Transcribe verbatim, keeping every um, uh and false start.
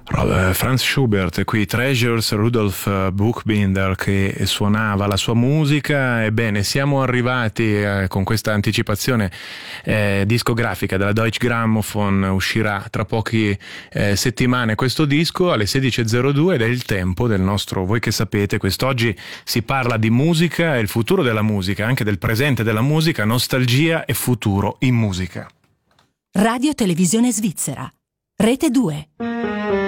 Franz Schubert, qui Treasures, Rudolf Buchbinder che suonava la sua musica. Ebbene, siamo arrivati eh, con questa anticipazione eh, discografica della Deutsche Grammophon. Uscirà tra poche eh, settimane questo disco alle sedici e zero due ed è il tempo del nostro Voi che sapete. Quest'oggi si parla di musica e il futuro della musica, anche del presente della musica, nostalgia e futuro in musica. Radio Televisione Svizzera, Rete due.